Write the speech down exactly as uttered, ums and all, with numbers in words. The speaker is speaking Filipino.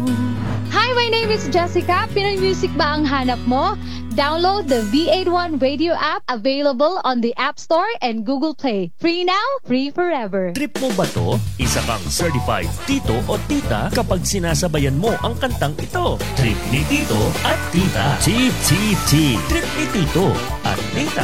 Hi, my name is Jessica. Pinoy music ba ang hanap mo? Download the V eighty-one Radio app, available on the App Store and Google Play. Free now, free forever. Trip mo ba to? Isa kang certified tito o tita kapag sinasabayan mo ang kantang ito. Trip ni Tito at Tita. T T T. Trip ni Tito at Tita.